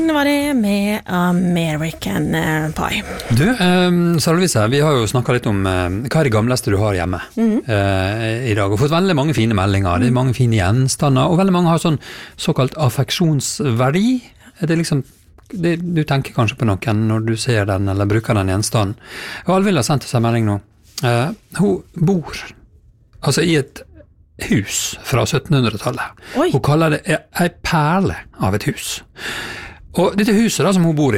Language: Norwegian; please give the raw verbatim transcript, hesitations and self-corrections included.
Det var det med American Pie. Du, eh, Salvise, vi har jo snakket litt om eh, hva er det gamleste du har hjemme mm. eh, i dag, og fått veldig mange fine meldinger, det er mange fine gjenstander, og veldig mange har sånn såkalt affeksjonsverdi. Er det liksom, det, du tenker kanskje på noen når du ser den, eller bruker den gjenstanden. Og Alvild har sendt oss en melding nå. Eh, hun bor, altså i et hus fra syttenhundretallet. Oi. Hun kaller det en perle av et hus. Og dette huset da, som hun bor i,